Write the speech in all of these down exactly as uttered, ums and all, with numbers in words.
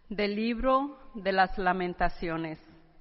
Del libro de las Lamentaciones.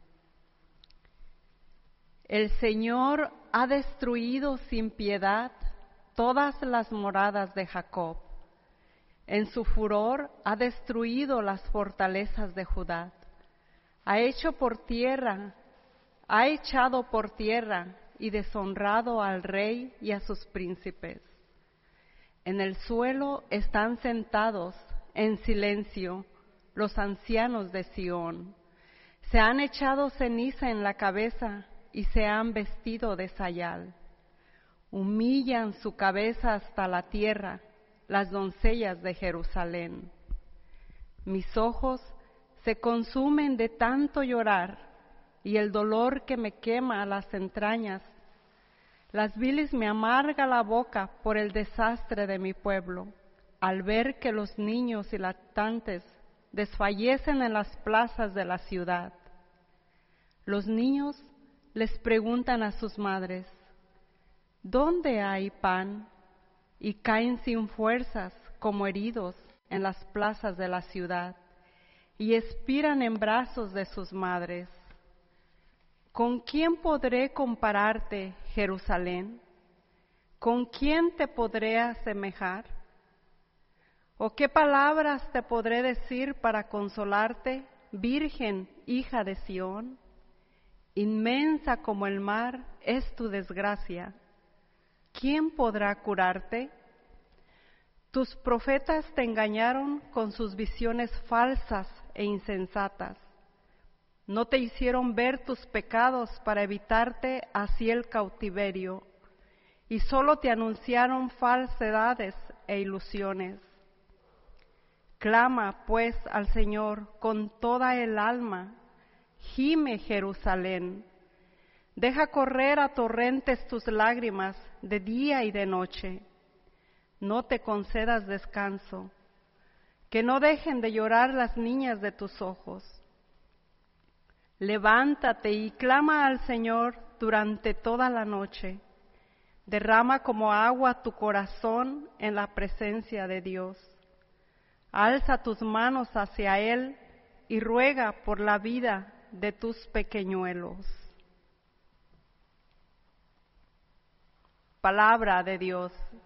El Señor ha destruido sin piedad todas las moradas de Jacob. En su furor ha destruido las fortalezas de Judá. Ha hecho por tierra, ha echado por tierra y deshonrado al rey y a sus príncipes. En el suelo están sentados en silencio los ancianos de Sión. Se han echado ceniza en la cabeza y se han vestido de sayal. Humillan su cabeza hasta la tierra las doncellas de Jerusalén. Mis ojos se consumen de tanto llorar y el dolor que me quema las entrañas. Las bilis me amarga la boca por el desastre de mi pueblo, al ver que los niños y lactantes desfallecen en las plazas de la ciudad. Los niños les preguntan a sus madres, ¿dónde hay pan? Y caen sin fuerzas como heridos en las plazas de la ciudad y expiran en brazos de sus madres. ¿Con quién podré compararte, Jerusalén? ¿Con quién te podré asemejar? ¿O qué palabras te podré decir para consolarte, Virgen, hija de Sión? Inmensa como el mar es tu desgracia. ¿Quién podrá curarte? Tus profetas te engañaron con sus visiones falsas e insensatas. No te hicieron ver tus pecados para evitarte así el cautiverio, y solo te anunciaron falsedades e ilusiones. Clama, pues, al Señor con toda el alma, gime Jerusalén. Deja correr a torrentes tus lágrimas de día y de noche. No te concedas descanso, que no dejen de llorar las niñas de tus ojos. Levántate y clama al Señor durante toda la noche. Derrama como agua tu corazón en la presencia de Dios. Alza tus manos hacia Él y ruega por la vida de tus pequeñuelos. Palabra de Dios.